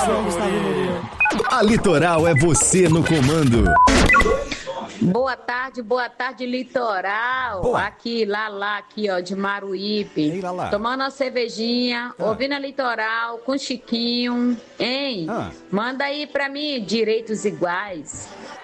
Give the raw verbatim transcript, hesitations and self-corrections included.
pessoal que está vindo. A Litoral é você no comando. Boa tarde, boa tarde, Litoral. Boa. Aqui, lá, lá, aqui, ó, de Maruípe. Ei, lá, lá. Tomando uma cervejinha, Ah. ouvindo a Litoral, com Chiquinho. Hein? Ah. Manda aí pra mim, direitos iguais.